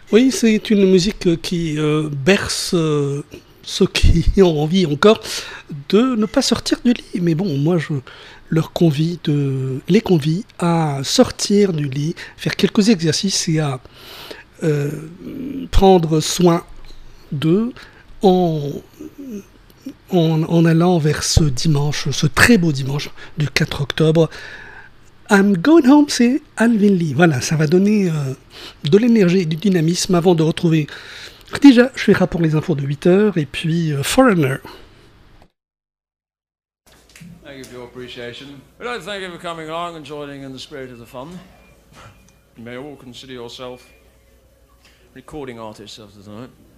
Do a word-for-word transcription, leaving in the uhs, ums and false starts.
Oui, c'est une musique qui euh, berce euh, ceux qui ont envie encore de ne pas sortir du lit. Mais bon, moi, je leur convie de, les convie à sortir du lit, faire quelques exercices et à euh, prendre soin d'eux en, en, en allant vers ce dimanche, ce très beau dimanche du quatre octobre. I'm Going Home, c'est Alvin Lee. Voilà, ça va donner euh, de l'énergie et du dynamisme avant de retrouver Khadija Chouira pour les infos de huit heures et puis euh, Foreigner. Thank you for your appreciation. We'd like to thank you for coming along and joining in the spirit of the fun. You may all consider yourself recording artists of the night.